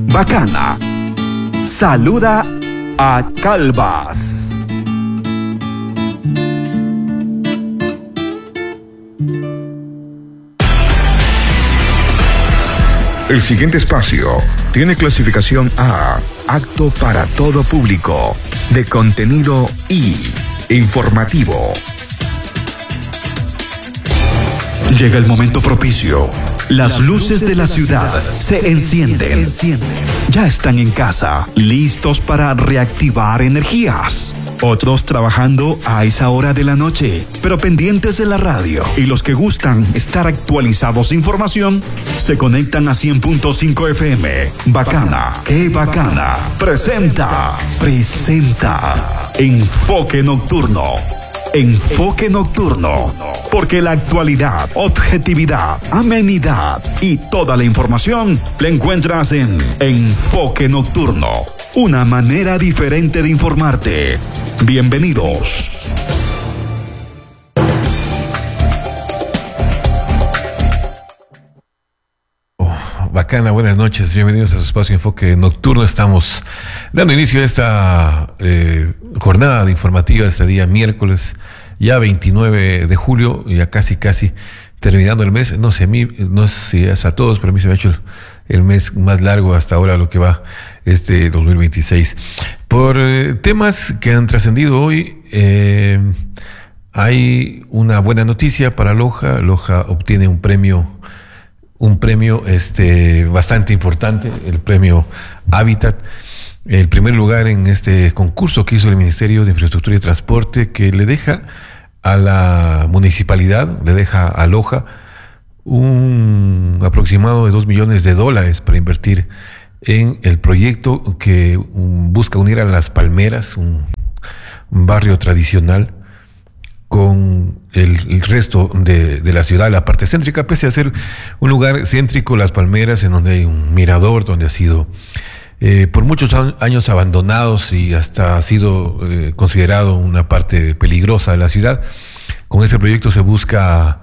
Bacana saluda a Calvas. El siguiente espacio tiene clasificación A, apto para todo público, de contenido I, informativo. Llega el momento propicio. Las luces de la ciudad se encienden. Ya están en casa, listos para reactivar energías. Otros trabajando a esa hora de la noche, pero pendientes de la radio. Y los que gustan estar actualizados de información, se conectan a 100.5 FM. Bacana, qué bacana. Presenta Enfoque Nocturno. Enfoque Nocturno, porque la actualidad, objetividad, amenidad y toda la información la encuentras en Enfoque Nocturno, una manera diferente de informarte. Bienvenidos. Bacana, buenas noches, bienvenidos a su espacio Enfoque Nocturno. Estamos dando inicio a esta jornada informativa de este día miércoles, ya 29 de julio, ya casi terminando el mes. No sé si es a todos, pero a mí se me ha hecho el mes más largo hasta ahora, lo que va este 2026. Por temas que han trascendido hoy, hay una buena noticia para Loja. Loja obtiene un premio bastante importante, el premio Hábitat, el primer lugar en este concurso que hizo el Ministerio de Infraestructura y Transporte, que le deja a la municipalidad, le deja a Loja un aproximado de $2 millones para invertir en el proyecto que busca unir a Las Palmeras, un barrio tradicional, con el resto de la ciudad, la parte céntrica. Pese a ser un lugar céntrico, Las Palmeras, en donde hay un mirador, donde ha sido por muchos años abandonados y hasta ha sido considerado una parte peligrosa de la ciudad. Con este proyecto se busca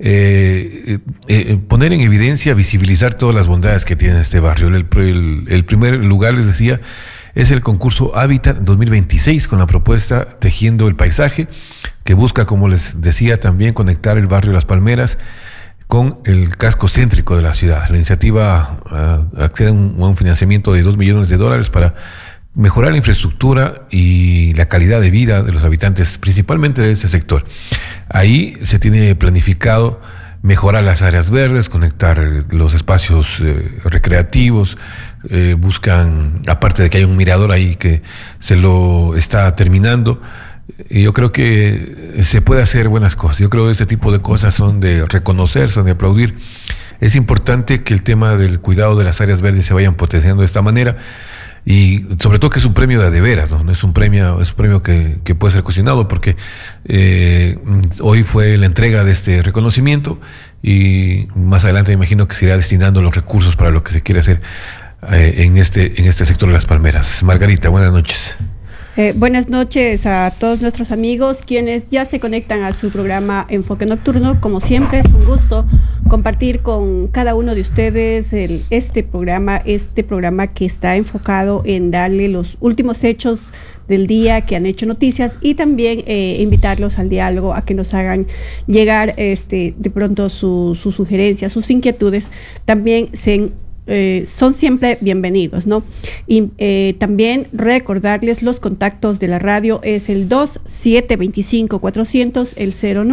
poner en evidencia, visibilizar todas las bondades que tiene este barrio. El primer lugar, les decía, es el concurso Hábitat 2026, con la propuesta Tejiendo el Paisaje, que busca, como les decía, también conectar el barrio Las Palmeras con el casco céntrico de la ciudad. La iniciativa accede a un financiamiento de $2 millones para mejorar la infraestructura y la calidad de vida de los habitantes, principalmente de este sector. Ahí se tiene planificado mejorar las áreas verdes, conectar los espacios recreativos. Buscan, aparte de que hay un mirador ahí que se lo está terminando, y yo creo que se puede hacer buenas cosas. Yo creo que este tipo de cosas son de reconocer, son de aplaudir. Es importante que el tema del cuidado de las áreas verdes se vayan potenciando de esta manera, y sobre todo que es un premio de veras, ¿no? No es un premio, es un premio que puede ser cuestionado, porque hoy fue la entrega de este reconocimiento, y más adelante me imagino que se irá destinando los recursos para lo que se quiere hacer en este sector de Las Palmeras. Margarita, buenas noches. Buenas noches a todos nuestros amigos quienes ya se conectan a su programa Enfoque Nocturno. Como siempre, es un gusto compartir con cada uno de ustedes este programa que está enfocado en darle los últimos hechos del día que han hecho noticias, y también invitarlos al diálogo, a que nos hagan llegar de pronto sus sugerencias, sus inquietudes. También son siempre bienvenidos, ¿no? Y también recordarles los contactos de la radio: es el 2725-400, el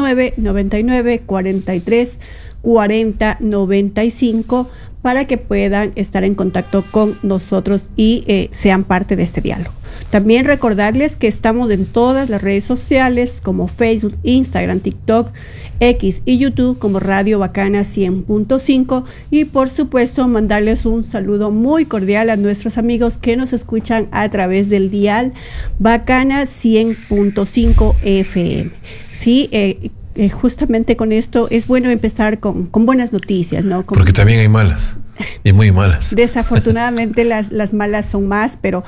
0999-434095, para que puedan estar en contacto con nosotros y sean parte de este diálogo. También recordarles que estamos en todas las redes sociales como Facebook, Instagram, TikTok, X y YouTube como Radio Bacana 100.5, y por supuesto mandarles un saludo muy cordial a nuestros amigos que nos escuchan a través del dial Bacana 100.5 FM. Sí, justamente con esto es bueno empezar con buenas noticias, ¿no? Porque también hay malas, y muy malas. Desafortunadamente las malas son más, pero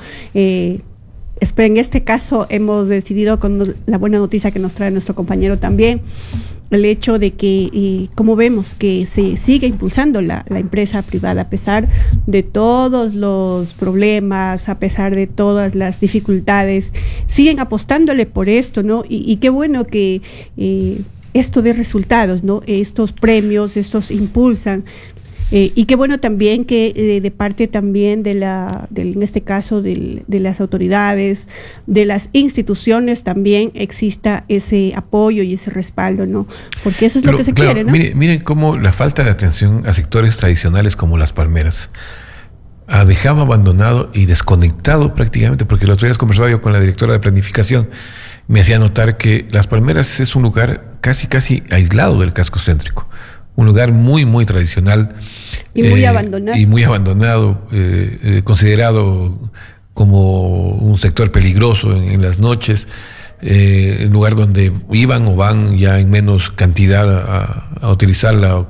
en este caso hemos decidido con la buena noticia que nos trae nuestro compañero también, el hecho de que, como vemos, que se sigue impulsando la empresa privada a pesar de todos los problemas, a pesar de todas las dificultades, siguen apostándole por esto, ¿no? Y qué bueno que esto dé resultados, ¿no? Estos premios, estos impulsan. Y qué bueno también que de parte también en este caso de las autoridades, de las instituciones también exista ese apoyo y ese respaldo, ¿no? Porque eso es lo que se quiere, ¿no? Miren cómo la falta de atención a sectores tradicionales como las palmeras ha dejado abandonado y desconectado prácticamente, porque el otro día conversaba yo con la directora de planificación, me hacía notar que Las Palmeras es un lugar casi aislado del casco céntrico. Un lugar muy tradicional. Y muy abandonado. Y muy abandonado, considerado como un sector peligroso en las noches, un lugar donde iban o van ya en menos cantidad a utilizarla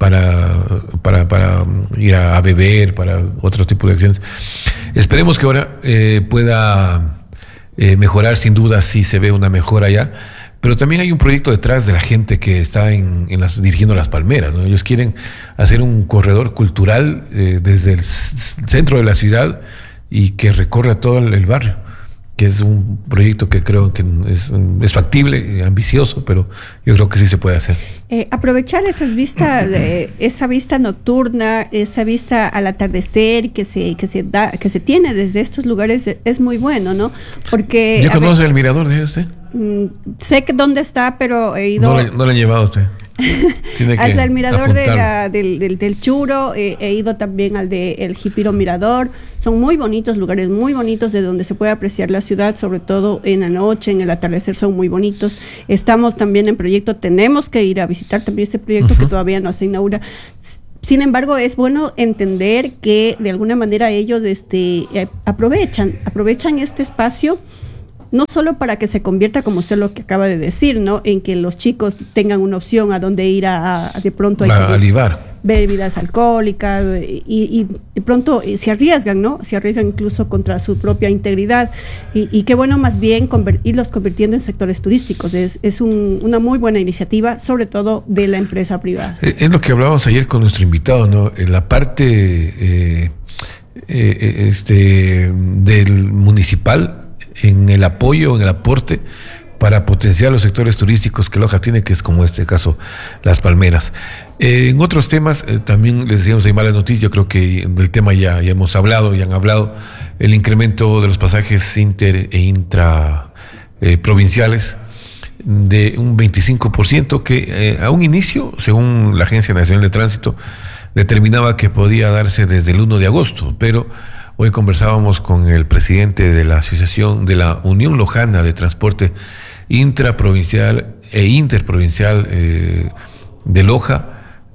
para ir a beber, para otro tipo de acciones. Esperemos que ahora pueda mejorar, sin duda sí se ve una mejora ya. Pero también hay un proyecto detrás de la gente que está dirigiendo Las Palmeras, ¿no? Ellos quieren hacer un corredor cultural desde el centro de la ciudad y que recorra todo el barrio, que es un proyecto que creo que es factible, ambicioso, pero yo creo que sí se puede hacer. Aprovechar esas vistas, esa vista nocturna, esa vista al atardecer que se tiene desde estos lugares es muy bueno, ¿no? Porque ¿Ya conoce el mirador de usted? Sé que dónde está, pero he ido. No le he llevado a usted. Tiene que hasta el mirador apuntarlo. del Churo, he ido también al del Jipiro Mirador. Son muy bonitos lugares, muy bonitos de donde se puede apreciar la ciudad, sobre todo en la noche, en el atardecer son muy bonitos. Estamos también en proyecto, tenemos que ir a visitar también este proyecto que todavía no se inaugura. Sin embargo, es bueno entender que de alguna manera ellos aprovechan este espacio, no solo para que se convierta, como usted lo que acaba de decir, ¿no? En que los chicos tengan una opción a donde ir de pronto a libar bebidas alcohólicas y de pronto se arriesgan, ¿no? Se arriesgan incluso contra su propia integridad y qué bueno más bien irlos convirtiendo en sectores turísticos. Es una muy buena iniciativa, sobre todo de la empresa privada. Es lo que hablábamos ayer con nuestro invitado, ¿no? En la parte del municipal, en el apoyo, en el aporte para potenciar los sectores turísticos que Loja tiene, que es como este caso Las Palmeras. En otros temas, también les decíamos, hay malas noticias. Yo creo que del tema ya hemos hablado, ya han hablado, el incremento de los pasajes inter e intra provinciales de un 25%, que a un inicio, según la Agencia Nacional de Tránsito, determinaba que podía darse desde el 1 de agosto, pero hoy conversábamos con el presidente de la Asociación de la Unión Lojana de Transporte Intraprovincial e Interprovincial de Loja.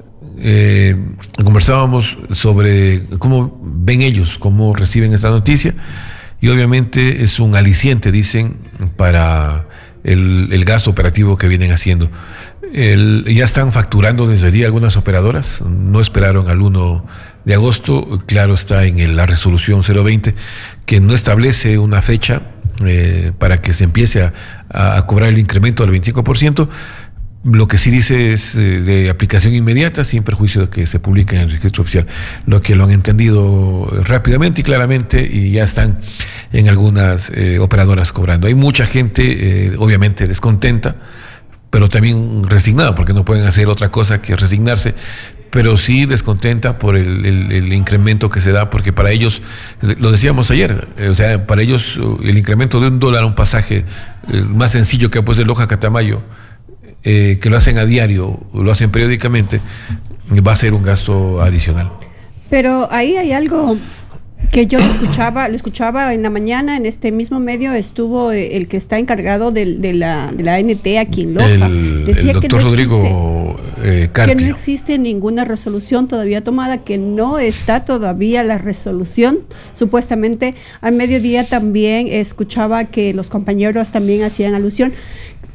Conversábamos sobre cómo ven ellos, cómo reciben esta noticia, y obviamente es un aliciente, dicen, para el gasto operativo que vienen haciendo. Ya están facturando desde el día algunas operadoras, no esperaron al 1 de agosto, claro está en la resolución 020, que no establece una fecha para que se empiece a cobrar el incremento del 25%, lo que sí dice es de aplicación inmediata, sin perjuicio de que se publique en el registro oficial, lo que lo han entendido rápidamente y claramente, y ya están en algunas operadoras cobrando. Hay mucha gente, obviamente, descontenta, pero también resignada, porque no pueden hacer otra cosa que resignarse, pero sí descontenta por el incremento que se da, porque para ellos, lo decíamos ayer, o sea, para ellos el incremento de $1 un pasaje más sencillo que pues de Loja a Catamayo, que lo hacen a diario, lo hacen periódicamente, va a ser un gasto adicional. Pero ahí hay algo que yo lo escuchaba en la mañana, en este mismo medio estuvo el que está encargado de la ANT aquí en Loja. Decía el doctor Rodrigo Carpio. Que no existe ninguna resolución todavía tomada, que no está todavía la resolución. Supuestamente al mediodía también escuchaba que los compañeros también hacían alusión.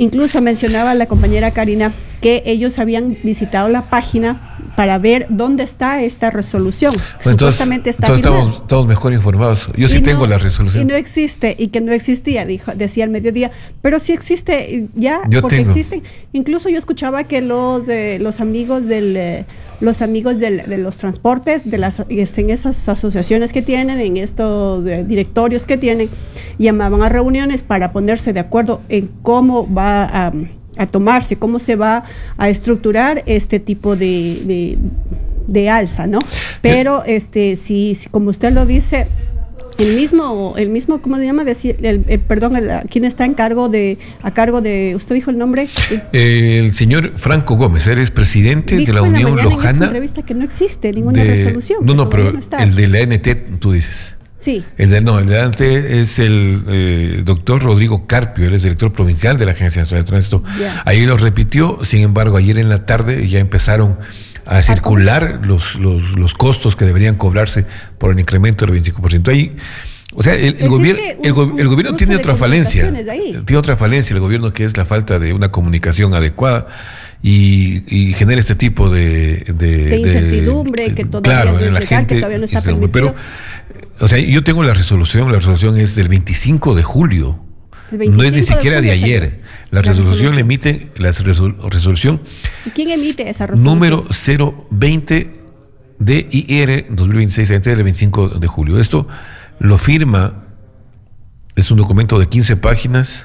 Incluso mencionaba la compañera Karina que ellos habían visitado la página para ver dónde está esta resolución. Bueno, Supuestamente entonces estamos mejor informados. Yo sí tengo la resolución. Y no existe, y que no existía, decía al mediodía, pero sí existe ya, yo porque tengo. existen. Incluso yo escuchaba que los amigos de los transportes, en esas asociaciones que tienen, en estos directorios que tienen, llamaban a reuniones para ponerse de acuerdo en cómo va a tomarse, cómo se va a estructurar este tipo de alza, ¿no? Pero si como usted lo dice, el mismo, ¿cómo se llama? ¿Quién está a cargo de, usted dijo el nombre? El señor Franco Gómez, él es presidente de la Unión Lojana. En esta entrevista que no existe ninguna resolución. No, pero el de la ANT, tú dices. Sí. El de ANT es el doctor Rodrigo Carpio, él es director provincial de la Agencia Nacional de Tránsito. Yeah. Ahí lo repitió, sin embargo, ayer en la tarde ya empezaron a circular los costos que deberían cobrarse por el incremento del 25%. Ahí, o sea, el gobierno tiene otra falencia. Tiene otra falencia el gobierno, que es la falta de una comunicación adecuada y genera este tipo de incertidumbre que todavía claro, en la gente, que todavía no está permitido. Pero, o sea, yo tengo la resolución es del 25 de julio. No es ni siquiera de ayer. La resolución le emite la resolución. ¿Y quién emite esa resolución? Número 020 DIR 2026 del 25 de julio. Esto lo firma, es un documento de 15 páginas.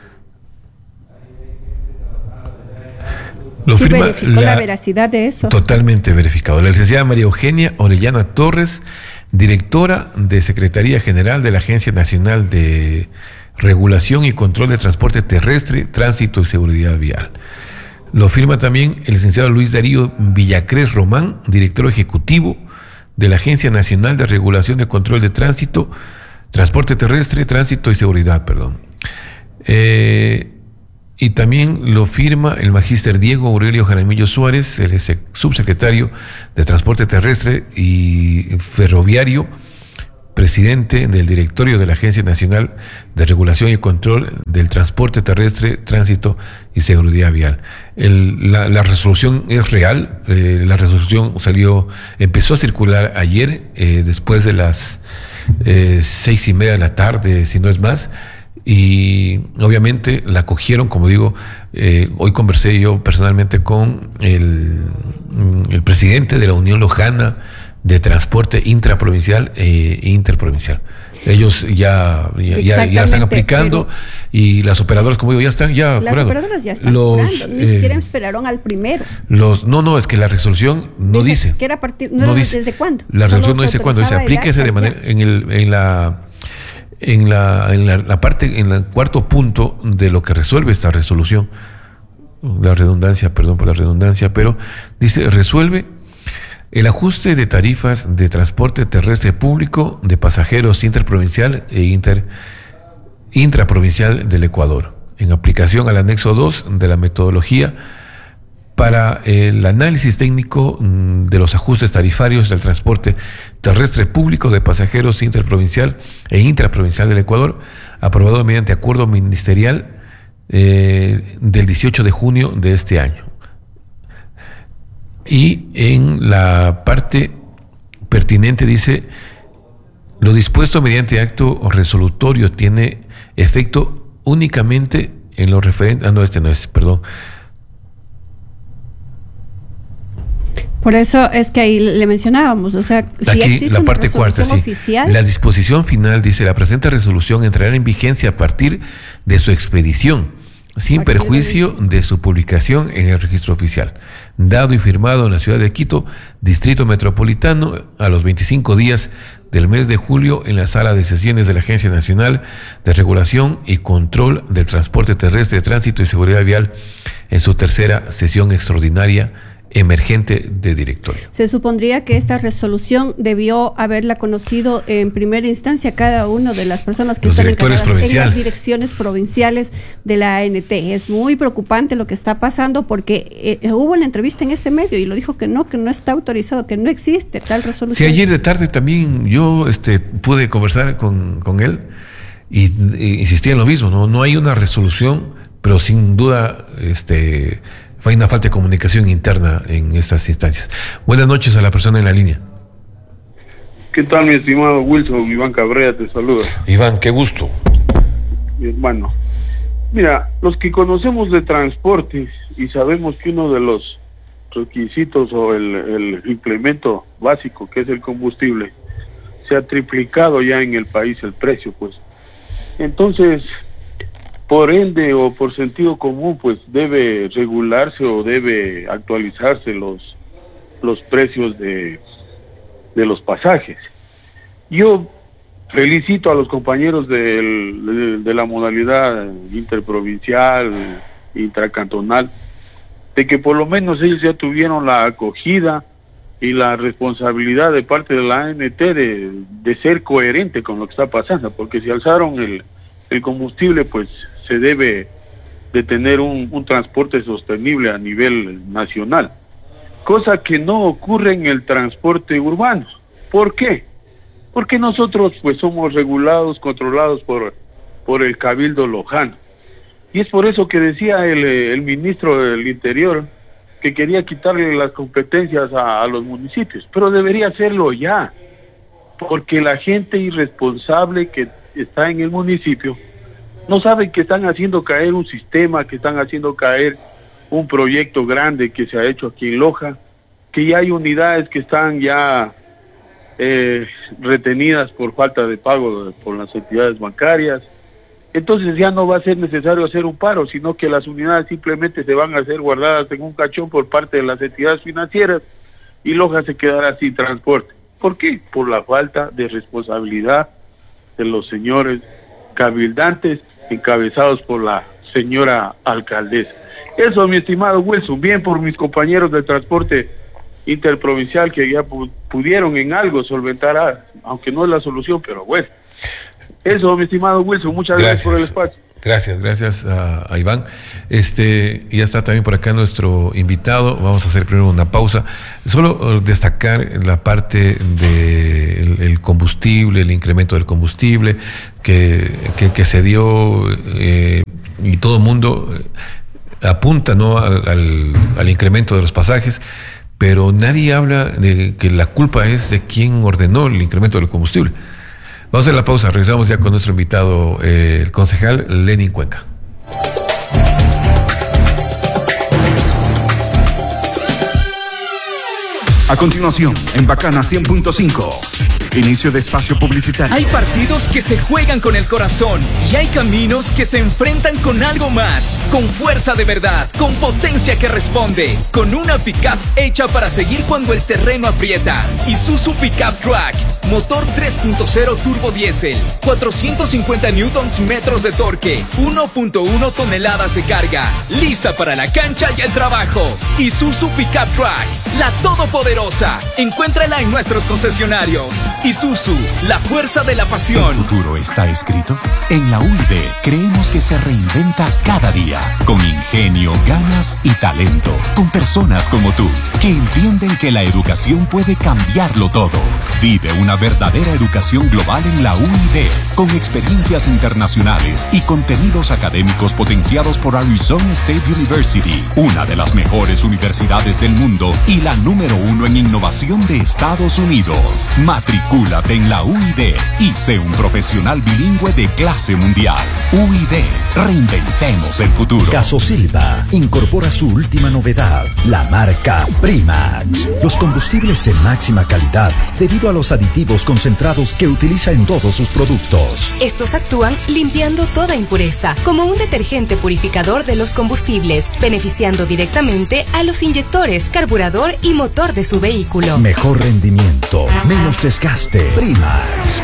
Lo firma verificó la veracidad de eso. Totalmente verificado. La licenciada María Eugenia Orellana Torres, directora de Secretaría General de la Agencia Nacional de Regulación y Control de Transporte Terrestre, Tránsito y Seguridad Vial. Lo firma también el licenciado Luis Darío Villacrés Román, director ejecutivo de la Agencia Nacional de Regulación y Control de Tránsito, Transporte Terrestre, Tránsito y Seguridad, y también lo firma el magíster Diego Aurelio Jaramillo Suárez, el subsecretario de Transporte Terrestre y Ferroviario, presidente del directorio de la Agencia Nacional de Regulación y Control del Transporte Terrestre, Tránsito y Seguridad Vial. La resolución es real. La resolución empezó a circular ayer, después de las 6:30 de la tarde, si no es más. Y obviamente la cogieron, como digo, hoy conversé yo personalmente con el presidente de la Unión Lojana de Transporte Intraprovincial e Interprovincial. Ellos ya están aplicando, y las operadoras, como digo, ya están las operadoras ya están aplicando, ni siquiera esperaron al primero. No, es que la resolución no dice. Que era no dice ¿desde cuándo? La resolución no dice cuándo, dice aplíquese de manera en el cuarto punto de lo que resuelve esta resolución, perdón por la redundancia, pero dice: resuelve el ajuste de tarifas de transporte terrestre público de pasajeros interprovincial e intraprovincial del Ecuador, en aplicación al anexo 2 de la metodología para el análisis técnico de los ajustes tarifarios del transporte terrestre público de pasajeros interprovincial e intraprovincial del Ecuador, aprobado mediante acuerdo ministerial del 18 de junio de este año. Y en la parte pertinente dice: lo dispuesto mediante acto resolutorio tiene efecto únicamente en lo referente... Por eso es que ahí le mencionábamos, o sea, si aquí existe la parte una resolución cuarta, sí. Oficial. La disposición final dice: la presente resolución entrará en vigencia a partir de su expedición, sin perjuicio de su publicación en el registro oficial, dado y firmado en la ciudad de Quito, Distrito Metropolitano, a los 25 días del mes de julio, en la sala de sesiones de la Agencia Nacional de Regulación y Control del Transporte Terrestre, Tránsito y Seguridad Vial, en su tercera sesión extraordinaria emergente de directorio. Se supondría que esta resolución debió haberla conocido en primera instancia cada una de las personas que los están encargadas en las direcciones provinciales de la ANT. Es muy preocupante lo que está pasando, porque hubo una entrevista en ese medio y lo dijo que no está autorizado, que no existe tal resolución. Sí, ayer de tarde también yo pude conversar con él y insistía en lo mismo, no hay una resolución, pero sin duda hay una falta de comunicación interna en estas instancias. Buenas noches a la persona en la línea. ¿Qué tal, mi estimado Wilson? Iván Cabrera te saluda. Iván, qué gusto. Mi hermano, mira, los que conocemos de transporte y sabemos que uno de los requisitos o el implemento básico, que es el combustible, se ha triplicado ya en el país el precio, pues. Entonces, por ende o por sentido común, pues debe regularse o debe actualizarse los precios de los pasajes. Yo felicito a los compañeros de la modalidad interprovincial, intracantonal, de que por lo menos ellos ya tuvieron la acogida y la responsabilidad de parte de la ANT de ser coherente con lo que está pasando, porque si alzaron el combustible, pues se debe de tener un transporte sostenible a nivel nacional, cosa que no ocurre en el transporte urbano. ¿Por qué? Porque nosotros pues somos regulados, controlados por el Cabildo Lojano. Y es por eso que decía el ministro del Interior que quería quitarle las competencias a los municipios, pero debería hacerlo ya, porque la gente irresponsable que está en el municipio no sabe que están haciendo caer un sistema, que están haciendo caer un proyecto grande que se ha hecho aquí en Loja, que ya hay unidades que están ya retenidas por falta de pago por las entidades bancarias. Entonces ya no va a ser necesario hacer un paro, sino que las unidades simplemente se van a ser guardadas en un cachón por parte de las entidades financieras y Loja se quedará sin transporte. ¿Por qué? Por la falta de responsabilidad de los señores cabildantes encabezados por la señora alcaldesa. Eso, mi estimado Wilson, bien por mis compañeros de transporte interprovincial que ya pudieron en algo solventar, aunque no es la solución, pero bueno. Eso, mi estimado Wilson, muchas gracias por el espacio. Gracias a Iván. Ya está también por acá nuestro invitado. Vamos a hacer primero una pausa. Solo destacar la parte del combustible, el incremento del combustible que se dio y todo el mundo apunta, ¿no?, al incremento de los pasajes, pero nadie habla de que la culpa es de quien ordenó el incremento del combustible. Vamos a hacer la pausa, regresamos ya con nuestro invitado, el concejal Lenin Cuenca. A continuación, en Bacana 100.5, inicio de espacio publicitario. Hay partidos que se juegan con el corazón y hay caminos que se enfrentan con algo más, con fuerza de verdad, con potencia que responde, con una pickup hecha para seguir cuando el terreno aprieta. Isuzu Pickup Track, motor 3.0 turbo diésel, 450 newtons metros de torque, 1.1 toneladas de carga, lista para la cancha y el trabajo. Isuzu Pickup Track, la todopoderosa. Encuéntrala en nuestros concesionarios. Isuzu, la fuerza de la pasión. ¿El futuro está escrito? En la UID creemos que se reinventa cada día, con ingenio, ganas y talento, con personas como tú, que entienden que la educación puede cambiarlo todo. Vive una verdadera educación global en la UID, con experiencias internacionales y contenidos académicos potenciados por Arizona State University, una de las mejores universidades del mundo y la número 1 en innovación de Estados Unidos. Matricúlate en la UID y sé un profesional bilingüe de clase mundial. UID, reinventemos el futuro. Gasosilva incorpora su última novedad, la marca Primax. Los combustibles de máxima calidad debido a los aditivos concentrados que utiliza en todos sus productos. Estos actúan limpiando toda impureza, como un detergente purificador de los combustibles, beneficiando directamente a los inyectores, carburador y motor de su vehículo. Mejor rendimiento, menos desgaste. Primax.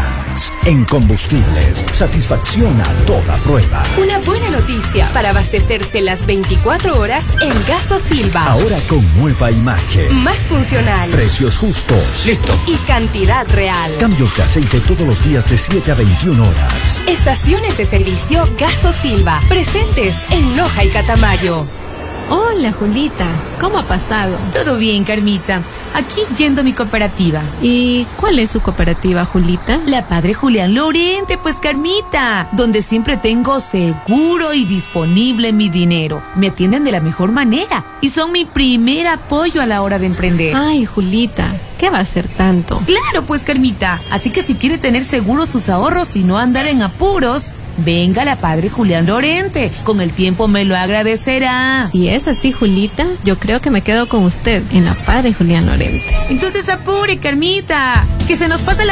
En combustibles, satisfacción a toda prueba. Una buena noticia para abastecerse las 24 horas en Gasosilva. Ahora con nueva imagen. Más funcional. Precios justos. Listo. Y cantidad real. Cambios de aceite todos los días de 7 a 21 horas. Estaciones de servicio Gasosilva, presentes en Loja y Catamayo. Hola, Julita. ¿Cómo ha pasado? Todo bien, Carmita. Aquí yendo a mi cooperativa. ¿Y cuál es su cooperativa, Julita? La Padre Julián Lorente, pues, Carmita. Donde siempre tengo seguro y disponible mi dinero. Me atienden de la mejor manera y son mi primer apoyo a la hora de emprender. Ay, Julita, ¿qué va a ser tanto? Claro, pues, Carmita. Así que si quiere tener seguros sus ahorros y no andar en apuros, venga a la Padre Julián Lorente. Con el tiempo me lo agradecerá. Si es así, Julita, yo creo que me quedo con usted en la Padre Julián Lorente. Entonces apure, Carmita, que se nos pasa la